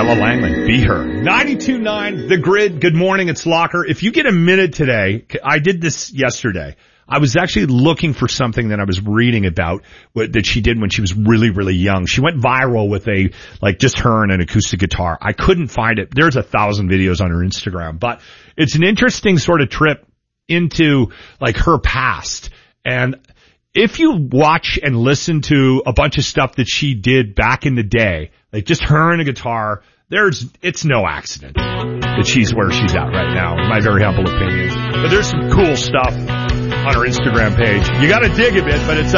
Ella Langley, Be Her. 92.9, The Grid. Good morning, it's Locker. If you get a minute today, I did this yesterday. I was actually looking for something that I was reading about that she did when she was really, really young. She went viral with just her and an acoustic guitar. I couldn't find it. There's 1,000 videos on her Instagram, but it's an interesting sort of trip into her past. And if you watch and listen to a bunch of stuff that she did back in the day, just her and a guitar, it's no accident that she's where she's at right now, in my very humble opinion. But there's some cool stuff on her Instagram page. You gotta dig a bit, but it's